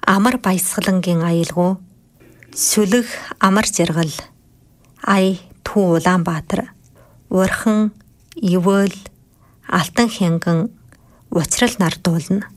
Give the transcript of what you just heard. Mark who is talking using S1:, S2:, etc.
S1: амар баясгалангийн аялгуу, сүлэг амар жаргал, ай Түү Улаанбаатар, Урхан, Ивөөл, Алтан Хянган, Учрал нар дуулна.